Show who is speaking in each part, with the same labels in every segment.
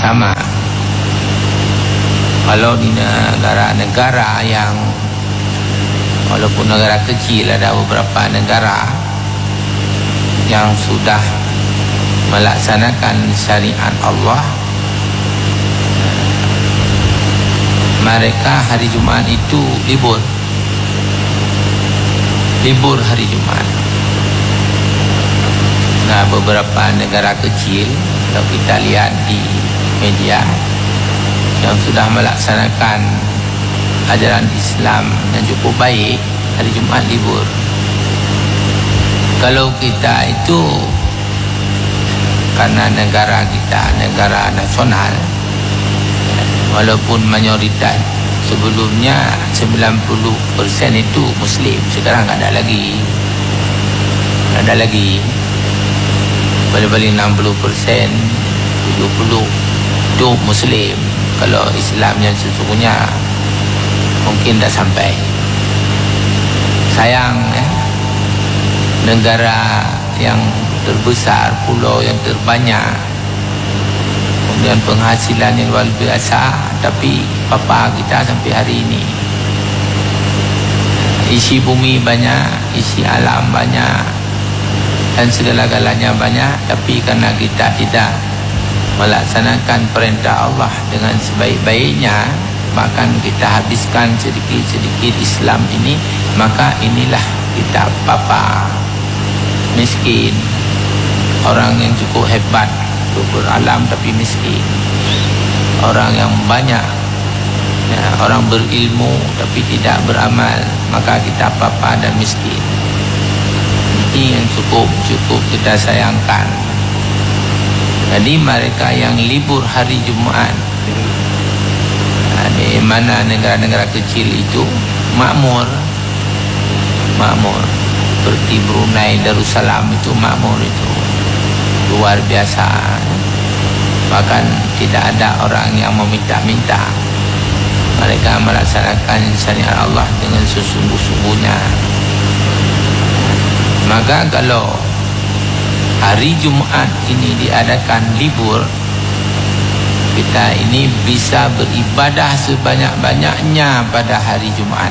Speaker 1: sama. Kalau di negara-negara yang walaupun negara kecil, ada beberapa negara yang sudah melaksanakan syariat Allah, mereka hari Jumaat itu libur hari Jumaat. Nah, beberapa negara kecil, kalau kita lihat di media, yang sudah melaksanakan ajaran Islam yang cukup baik, hari Jumaat libur. Kalau kita itu, karena negara kita negara nasional, walaupun mayoritas sebelumnya 90% itu Muslim, sekarang ada lagi paling-paling 60%, 70% itu Muslim. Kalau Islam yang sesungguhnya mungkin dah sampai. Sayang negara yang terbesar, pulau yang terbanyak, kemudian penghasilan yang luar biasa, tapi papa kita sampai hari ini. Isi bumi banyak, isi alam banyak, dan segala-galanya banyak, tapi karena kita tidak melaksanakan perintah Allah dengan sebaik-baiknya, bahkan kita habiskan sedikit-sedikit Islam ini, maka inilah kita papa miskin, orang yang cukup hebat beralam tapi miskin, orang yang banyak orang berilmu tapi tidak beramal, maka kita papa dan miskin. Ini yang cukup kita sayangkan. Jadi mereka yang libur hari Jumaat, di mana negara-negara kecil itu makmur, seperti Brunei Darussalam itu makmur, itu luar biasa. Bahkan tidak ada orang yang meminta-minta. Mereka melaksanakan syariat Allah dengan sesungguh-sungguhnya. Maka kalau hari Jumaat ini diadakan libur, kita ini bisa beribadah sebanyak-banyaknya pada hari Jumaat.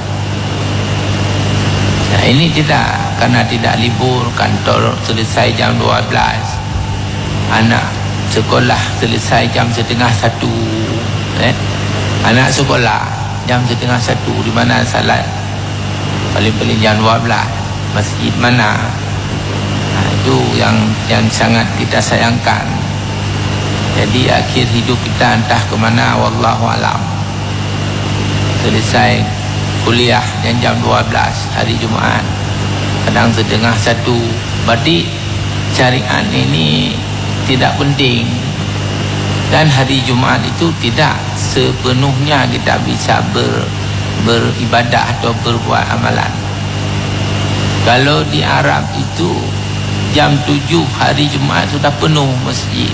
Speaker 1: Nah, ini tidak, karena tidak libur, kantor selesai jam 12, anak sekolah selesai jam 12:30, anak sekolah jam 12:30, di mana salat paling-paling jam 12, masjid mana? Itu yang sangat kita sayangkan. Jadi akhir hidup kita entah ke mana, wallahu alam. Selesai kuliah jam 12 hari Jumaat, kadang 12:30, berarti syariat ini tidak penting. Dan hari Jumaat itu tidak sepenuhnya kita bisa beribadah atau berbuat amalan. Kalau di Arab itu jam 7 hari Jumaat sudah penuh masjid.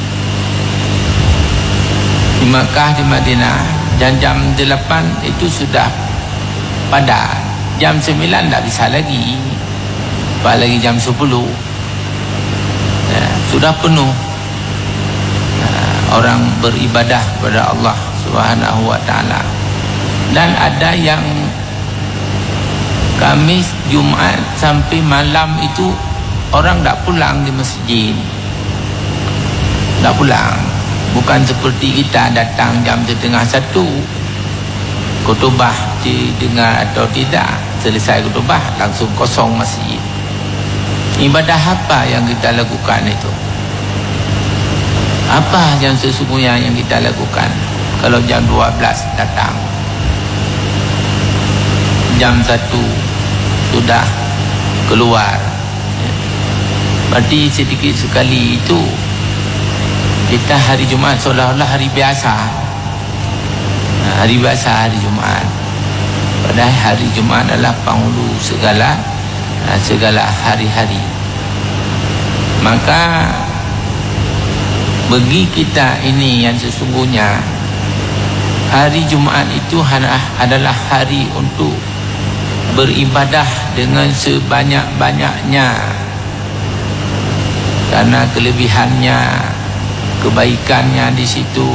Speaker 1: Di Makkah, di Madinah, dan jam 8 itu sudah padat. Jam 9 tak bisa lagi, apalagi jam 10 sudah penuh. Orang beribadah kepada Allah Subhanahu wa ta'ala. Dan ada yang Kamis, Jumaat sampai malam itu orang tak pulang di masjid, tak pulang. Bukan seperti kita datang jam 12:30, khutbah didengar atau tidak, selesai khutbah langsung kosong masjid. Ibadah apa yang kita lakukan itu? Apa yang sesungguhnya yang kita lakukan? Kalau jam 12 datang, jam 1 sudah keluar, berarti sedikit sekali itu kita hari Jumaat seolah-olah hari biasa. Hari biasa hari Jumaat, padahal hari Jumaat adalah penghulu segala hari-hari. Maka bagi kita ini yang sesungguhnya, hari Jumaat itu adalah hari untuk beribadah dengan sebanyak-banyaknya, karena kelebihannya, kebaikannya di situ